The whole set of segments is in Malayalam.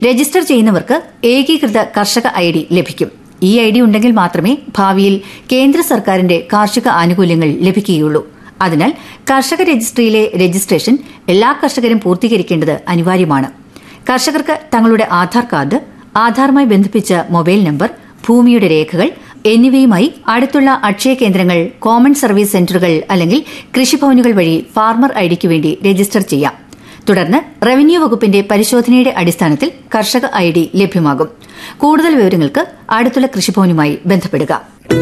രജിസ്റ്റർ ചെയ്യുന്നവർക്ക് ഏകീകൃത കർഷക ഐഡി ലഭിക്കും. ഈ ഐഡി ഉണ്ടെങ്കിൽ മാത്രമേ ഭാവിയിൽ കേന്ദ്ര സർക്കാരിന്റെ കാർഷിക ആനുകൂല്യങ്ങൾ ലഭിക്കുകയുള്ളൂ. അതിനാൽ കർഷക രജിസ്ട്രിയിലെ രജിസ്ട്രേഷൻ എല്ലാ കർഷകരും പൂർത്തീകരിക്കേണ്ടത് അനിവാര്യമാണ്. കർഷകർക്ക് തങ്ങളുടെ ആധാർ കാർഡ്, ആധാറുമായി ബന്ധിപ്പിച്ച മൊബൈൽ നമ്പർ, ഭൂമിയുടെ രേഖകൾ എന്നിവയുമായി അടുത്തുള്ള അക്ഷയ കേന്ദ്രങ്ങൾ, കോമൺ സർവീസ് സെന്ററുകൾ അല്ലെങ്കിൽ കൃഷിഭവനുകൾ വഴി ഫാർമർ ഐഡിക്ക് വേണ്ടി രജിസ്റ്റർ ചെയ്യാം. തുടർന്ന് റവന്യൂ വകുപ്പിന്റെ പരിശോധനയുടെ അടിസ്ഥാനത്തിൽ കർഷക ഐഡി ലഭ്യമാകും. കൂടുതൽ വിവരങ്ങൾക്ക് അടുത്തുള്ള കൃഷിഭവനുമായി ബന്ധപ്പെടുക.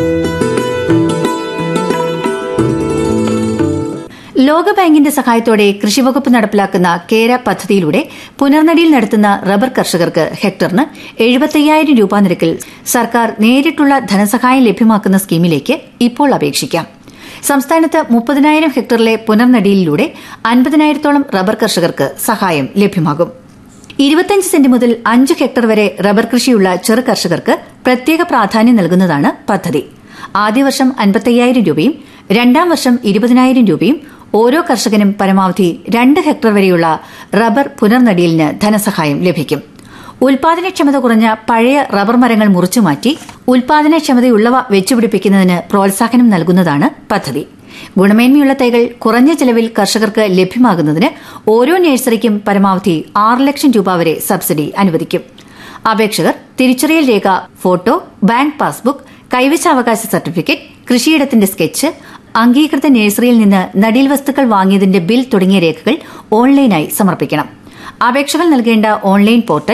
ലോകബാങ്കിന്റെ സഹായത്തോടെ കൃഷിവകുപ്പ് നടപ്പിലാക്കുന്ന കേര പദ്ധതിയിലൂടെ പുനർനടിയിൽ നടത്തുന്ന റബ്ബർ കർഷകർക്ക് ഹെക്ടറിന് 75,000 രൂപ നിരക്കിൽ സർക്കാർ നേരിട്ടുള്ള ധനസഹായം ലഭ്യമാക്കുന്ന സ്കീമിലേക്ക് ഇപ്പോൾ അപേക്ഷിക്കാം. സംസ്ഥാനത്ത് 30,000 ഹെക്ടറിലെ പുനർനടിയിലൂടെ 50,000-ഓളം റബ്ബർ കർഷകർക്ക് സഹായം ലഭ്യമാകും. 25 സെന്റ് മുതൽ 5 ഹെക്ടർ വരെ റബ്ബർ കൃഷിയുള്ള ചെറു കർഷകർക്ക് പ്രത്യേക പ്രാധാന്യം നൽകുന്നതാണ് പദ്ധതി. ആദ്യ വർഷം 55,000 രൂപയും രണ്ടാം വർഷം 20,000 രൂപയും ഓരോ കർഷകനും പരമാവധി 2 ഹെക്ടർ വരെയുള്ള റബ്ബർ പുനർനടിയിലിന് ധനസഹായം ലഭിക്കും. ഉൽപാദനക്ഷമത കുറഞ്ഞ പഴയ റബ്ബർ മരങ്ങൾ മുറിച്ചുമാറ്റി ഉൽപാദനക്ഷമതയുള്ളവ വെച്ചുപിടിപ്പിക്കുന്നതിന് പ്രോത്സാഹനം നൽകുന്നതാണ് പദ്ധതി. ഗുണമേന്മയുള്ള തൈകൾ കുറഞ്ഞ ചെലവിൽ കർഷകർക്ക് ലഭ്യമാകുന്നതിന് ഓരോ നഴ്സറിക്കും പരമാവധി 6 ലക്ഷം രൂപ വരെ സബ്സിഡി അനുവദിക്കും. അപേക്ഷകർ തിരിച്ചറിയൽ രേഖ, photo, bank passbook, കൈവശാവകാശ certificate, കൃഷിയിടത്തിന്റെ sketch, അംഗീകൃത നഴ്സറിയിൽ നിന്ന് നടീൽ വസ്തുക്കൾ വാങ്ങിയതിന്റെ ബിൽ തുടങ്ങിയ രേഖകൾ ഓൺലൈനായി സമർപ്പിക്കണം. അപേക്ഷകൾ നൽകേണ്ട ഓൺലൈൻ പോർട്ടൽ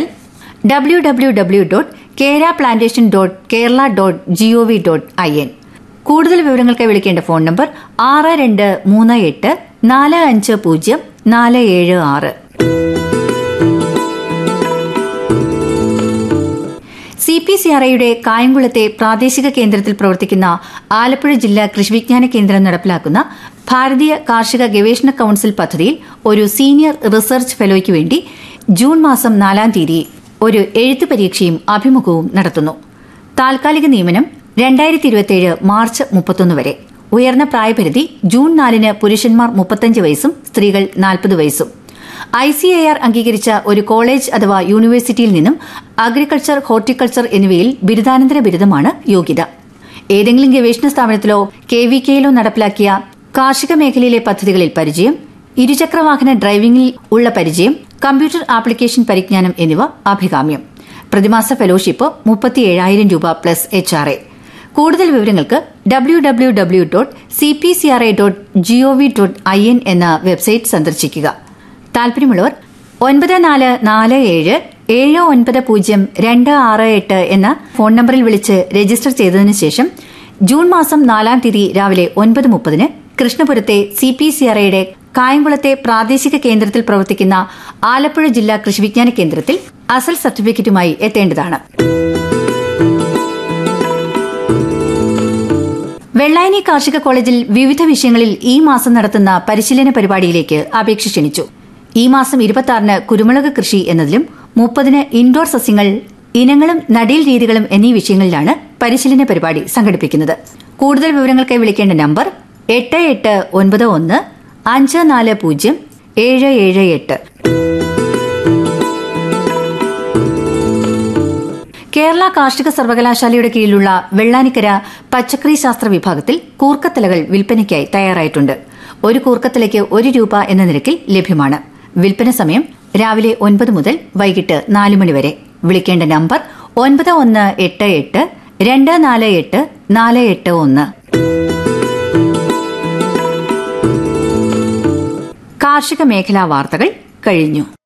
www.keraplantation.kerala.gov.in. കൂടുതൽ വിവരങ്ങൾക്ക് വിളിക്കേണ്ട ഫോൺ നമ്പർ 6238-450-476. CPCRIയുടെ കായംകുളത്തെ പ്രാദേശിക കേന്ദ്രത്തിൽ പ്രവർത്തിക്കുന്ന ആലപ്പുഴ ജില്ലാ കൃഷിവിജ്ഞാന കേന്ദ്രം നടപ്പിലാക്കുന്ന ഭാരതീയ കാർഷിക ഗവേഷണ കൌൺസിൽ പദ്ധതിയിൽ ഒരു സീനിയർ റിസർച്ച് ഫെലോയ്ക്ക് വേണ്ടി ജൂൺ മാസം 4-ാം തീയതി ഒരു എഴുത്ത് പരീക്ഷയും അഭിമുഖവും നടത്തുന്നു. താൽക്കാലിക നിയമനം 2027 മാർച്ച് 31 വരെ. ഉയർന്ന പ്രായപരിധി ജൂൺ 4-ന് പുരുഷന്മാർ 35 വയസ്സും സ്ത്രീകൾ 40 വയസ്സും. ICAR അംഗീകരിച്ച ഒരു കോളേജ് അഥവാ യൂണിവേഴ്സിറ്റിയിൽ നിന്നും അഗ്രികൾച്ചർ, ഹോർട്ടിക്കൾച്ചർ എന്നിവയിൽ ബിരുദാനന്തര ബിരുദമാണ് യോഗ്യത. ഏതെങ്കിലും ഗവേഷണ സ്ഥാപനത്തിലോ KVKയിലോ നടപ്പിലാക്കിയ കാർഷിക മേഖലയിലെ പദ്ധതികളിൽ പരിചയം, ഇരുചക്രവാഹന ഡ്രൈവിംഗിൽ ഉള്ള പരിചയം, കമ്പ്യൂട്ടർ ആപ്ലിക്കേഷൻ പരിജ്ഞാനം എന്നിവ അഭികാമ്യം. പ്രതിമാസ ഫെലോഷിപ്പ് 37,000 രൂപ പ്ലസ് HRA. കൂടുതൽ വിവരങ്ങൾക്ക് www.cpcri.gov.in എന്ന വെബ്സൈറ്റ് സന്ദർശിക്കുക. താൽപര്യമുള്ളവർ 9447900268 എന്ന ഫോൺ നമ്പറിൽ വിളിച്ച് രജിസ്റ്റർ ചെയ്തതിനു ശേഷം ജൂൺ മാസം 4-ാം തീയതി രാവിലെ 9:30 കൃഷ്ണപുരത്തെ CPCRIയുടെ കായംകുളത്തെ പ്രാദേശിക കേന്ദ്രത്തിൽ പ്രവർത്തിക്കുന്ന ആലപ്പുഴ ജില്ലാ കൃഷിവിജ്ഞാന കേന്ദ്രത്തിൽ അസൽ സർട്ടിഫിക്കറ്റുമായി എത്തേണ്ടതാണ്. വെള്ളായണി കാർഷിക കോളേജിൽ വിവിധ വിഷയങ്ങളിൽ ഈ മാസം നടത്തുന്ന പരിശീലന പരിപാടിയിലേക്ക് അപേക്ഷ ക്ഷണിച്ചു. ഈ മാസം 26-ന് കുരുമുളക് കൃഷി എന്നതിലും 30-ന് ഇൻഡോർ സസ്യങ്ങൾ, ഇനങ്ങളും നടീൽ രീതികളും എന്നീ വിഷയങ്ങളിലാണ് പരിശീലന പരിപാടി സംഘടിപ്പിക്കുന്നത്. കൂടുതൽ വിവരങ്ങൾക്കായി വിളിക്കേണ്ട നമ്പർ 8891540778. കേരള കാർഷിക സർവകലാശാലയുടെ കീഴിലുള്ള വെള്ളാനിക്കര പച്ചക്കറി ശാസ്ത്ര വിഭാഗത്തിൽ കൂർക്കത്തലകൾ വിൽപ്പനയ്ക്കായി തയ്യാറായിട്ടുണ്ട്. ഒരു കൂർക്കത്തലയ്ക്ക് 1 രൂപ എന്ന നിരക്കിൽ ലഭ്യമാണ്. വിൽപ്പന സമയം രാവിലെ 9 മുതൽ വൈകിട്ട് 4 മണി വരെ. വിളിക്കേണ്ട നമ്പർ 9188-248-481. കാർഷിക മേഖലാ വാർത്തകൾ കഴിഞ്ഞു.